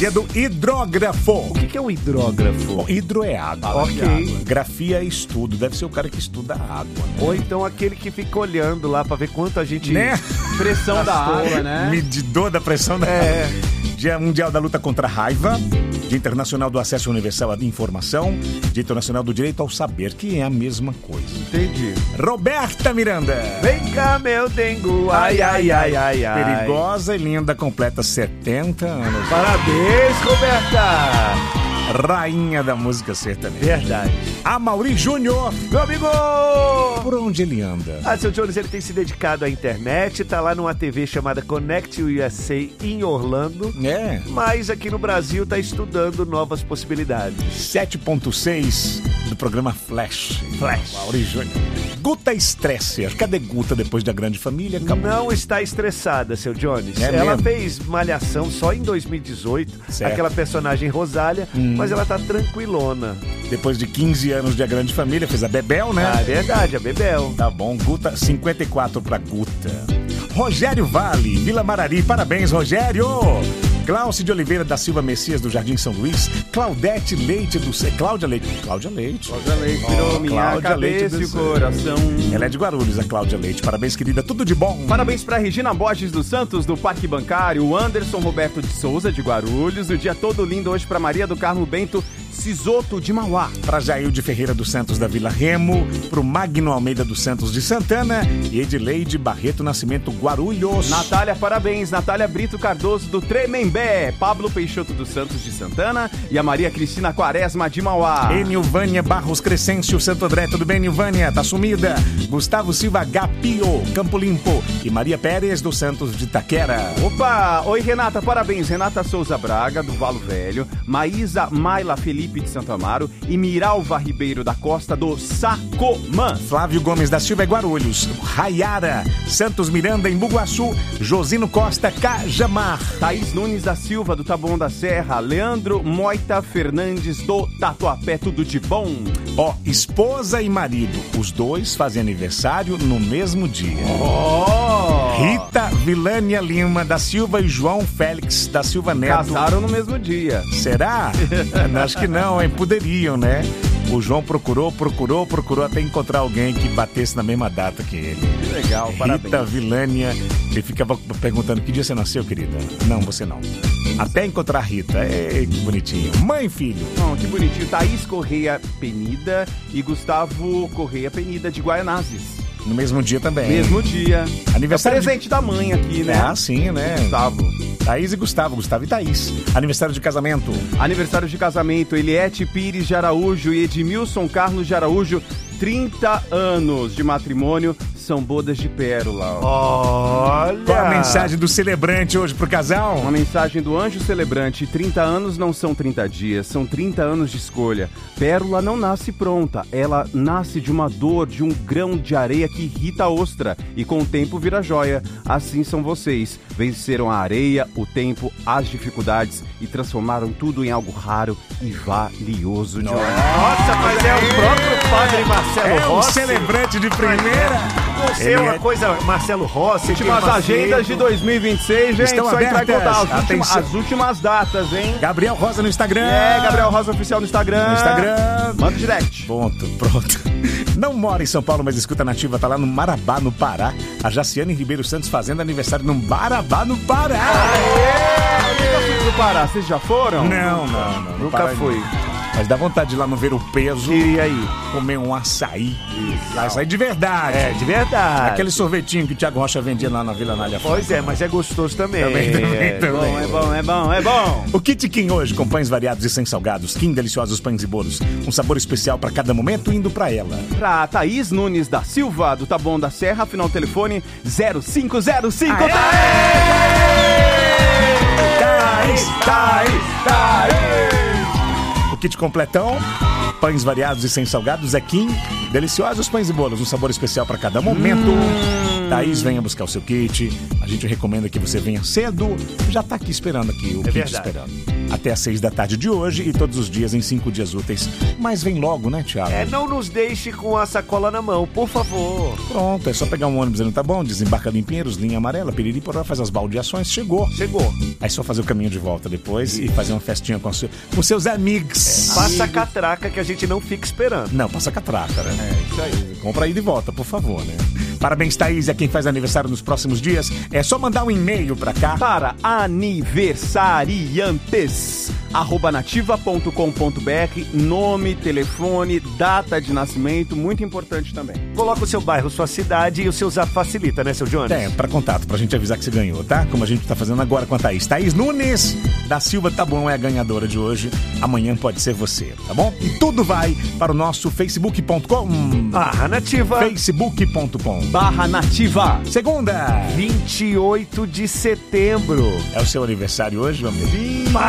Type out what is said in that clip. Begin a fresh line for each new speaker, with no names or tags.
Dia do hidrógrafo.
O que é o hidrógrafo?
Bom, hidro é água.
Ok.
Água. Grafia é estudo. Deve ser o cara que estuda a água. Né?
Ou então aquele que fica olhando lá pra ver quanto a gente...
Né?
Pressão da água, né?
Medidor da pressão da água. Dia Mundial da Luta contra a Raiva. Dia Internacional do Acesso Universal à Informação. Dia Internacional do Direito ao Saber, que é a mesma coisa.
Entendi.
Roberta Miranda.
Vem cá, meu dengo. Ai, ai, ai, ai, ai.
Perigosa e linda, completa 70 anos.
Parabéns, Roberta.
Rainha da música sertaneja.
Verdade.
Amaury Júnior.
Meu amigo!
Por onde ele anda?
Seu Jones, ele tem se dedicado à internet, tá lá numa TV chamada Connect USA em Orlando.
É.
Mas aqui no Brasil tá estudando novas possibilidades.
7.6 do programa Flash. Amaury Júnior. Guta Stresser. Cadê Guta depois da Grande Família? Acabou.
Não está estressada, seu Jones.
É
ela
mesmo?
fez Malhação só em 2018,
Certo.
aquela personagem Rosália, mas ela tá tranquilona.
Depois de 15 anos de A Grande Família, fez a Bebel, né?
Ah, é verdade, a Bebel.
Tá bom, Guta, 54 pra Guta. Rogério Vale, Vila Marari, parabéns, Rogério! Glaucio de Oliveira da Silva Messias, do Jardim São Luís. Claudete Leite do... Cláudia Leite.
Cláudia Leite virou minha
Cláudia
cabeça
Leite
e o coração.
Ela é de Guarulhos, a Cláudia Leite. Parabéns, querida, tudo de bom.
Parabéns pra Regina Borges dos Santos, do Parque Bancário. O Anderson Roberto de Souza, de Guarulhos. O dia todo lindo hoje pra Maria do Carmo Bento Cisoto, de Mauá.
Pra Jailde Ferreira dos Santos, da Vila Remo. Pro Magno Almeida dos Santos, de Santana. E Edileide Barreto Nascimento, Guarulhos.
Natália, parabéns. Natália Brito Cardoso, do Tremembé. Pablo Peixoto dos Santos, de Santana. E a Maria Cristina Quaresma, de Mauá.
Enilvânia Barros Crescêncio, Santo André, tudo bem, Enilvânia? Tá sumida. Gustavo Silva Gapio, Campo Limpo. E Maria Pérez dos Santos, de Taquera.
Opa! Oi, Renata, parabéns. Renata Souza Braga, do Valo Velho. Maísa Maila Felipe, de Santo Amaro. E Miralva Ribeiro da Costa, do Sacomã.
Flávio Gomes da Silva, Guarulhos. Raiara Santos Miranda, em Buguaçu. Josino Costa, Cajamar.
Thaís Nunes da Silva, do Taboão da Serra. Leandro Moita Fernandes, do Tatuapé, tudo de bom.
Ó, esposa e marido, os dois fazem aniversário no mesmo dia. Rita Vilânia Lima da Silva e João Félix da Silva Neto.
Casaram no mesmo dia.
Será? Acho que não, hein? Poderiam, né? O João procurou até encontrar alguém que batesse na mesma data que ele.
Que legal, parabéns.
Rita Vilânia, ele ficava perguntando: que dia você nasceu, querida? Não, você não. Até encontrar a Rita. Que bonitinho. Mãe e filho.
Oh, que bonitinho. Thaís Correia Penida e Gustavo Correia Penida, de Guaianazes.
No mesmo dia também.
Mesmo dia.
Aniversário
é o presente da mãe aqui, né?
Ah, sim, né?
Gustavo.
Thaís e Gustavo e Thaís. Aniversário de casamento.
Aniversário de casamento, Eliette Pires de Araújo e Edmilson Carlos de Araújo, 30 anos de matrimônio, são bodas de pérola.
Olha!
Qual a mensagem do celebrante hoje pro casal?
Uma mensagem do anjo celebrante: 30 anos não são 30 dias, são 30 anos de escolha. Pérola não nasce pronta, ela nasce de uma dor, de um grão de areia que irrita a ostra e com o tempo vira joia. Assim são vocês, venceram a areia, o tempo, as dificuldades e transformaram tudo em algo raro e valioso.
Nossa, mas é o próprio padre Marcelo Rossi.
Um celebrante de primeira.
Não sei, uma coisa, Marcelo Rossi.
Últimas agendas de 2026, gente.
Estão
só entrar em
abertas.
contato. As últimas datas, hein?
Gabriel Rosa no Instagram.
Gabriel Rosa Oficial no Instagram. Manda direct.
Pronto. Não mora em São Paulo, mas escuta Nativa, tá lá no Marabá, no Pará. A Jaciane Ribeiro Santos fazendo aniversário no Marabá, no Pará.
Eu nunca fui pro Pará. Vocês já foram?
Não.
Nunca fui.
Mas dá vontade de ir lá no Ver o Peso.
Queria ir.
Comer um açaí. Açaí de verdade.
É, de verdade.
Aquele sorvetinho que o Thiago Rocha vendia lá na Vila Nália.
Pois é, mas é gostoso também.
Também.
É bom.
O Kit Kim hoje, com pães variados e sem salgados. Kim, deliciosos pães e bolos. Um sabor especial para cada momento, indo pra ela.
Pra Thaís Nunes da Silva, do Taboão da Serra, final telefone 0505.
Thaís! O kit completão, pães variados e sem salgados, é Kim. Deliciosos pães e bolos, um sabor especial para cada momento. Thaís, venha buscar o seu kit. A gente recomenda que você venha cedo. Já tá aqui esperando aqui, o kit
verdade.
esperando. até às 6 da tarde de hoje e todos os dias em 5 dias úteis. Mas vem logo, né, Thiago?
Não nos deixe com a sacola na mão, por favor.
Pronto, é só pegar um ônibus ali, tá bom? Desembarca ali em Pinheiros, linha amarela, Piriri, porra, faz as baldeações, chegou.
Aí
só fazer o caminho de volta depois e fazer uma festinha com seus amigos.
Passa a catraca que a gente não fica esperando.
Não, passa a catraca, né? Isso aí. Compra aí de volta, por favor, né? Parabéns, Thaís, a quem faz aniversário nos próximos dias. É só mandar um e-mail pra cá.
Para aniversariantes@nativa.com.br, nome, telefone, data de nascimento, muito importante também.
Coloca o seu bairro, sua cidade e o seu zap facilita, né, seu Jones?
Pra contato, pra gente avisar que você ganhou, tá? Como a gente tá fazendo agora com a Thaís. Thaís Nunes da Silva Taboão é a ganhadora de hoje. Amanhã pode ser você, tá bom? E tudo vai para o nosso facebook.com/nativa. facebook.com/nativa. Segunda,
28 de setembro.
É o seu aniversário hoje, meu amigo?